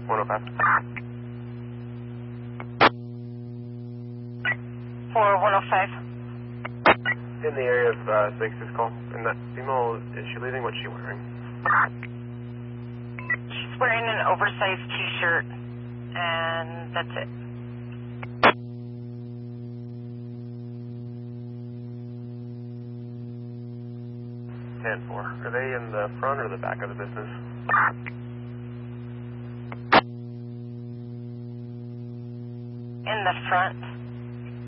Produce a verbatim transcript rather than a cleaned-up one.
one oh five. For one oh five. In the area of uh, six's call. And that female, is she leaving? What's she wearing? She's wearing an oversized t-shirt, and that's it. ten four. Are they in the front or the back of the business? In the front.